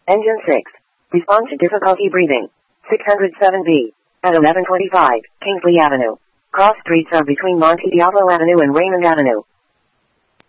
Engine 6. Respond to difficulty breathing. 607B. At 1125, Kingsley Avenue. Cross streets are between Monte Diablo Avenue and Raymond Avenue.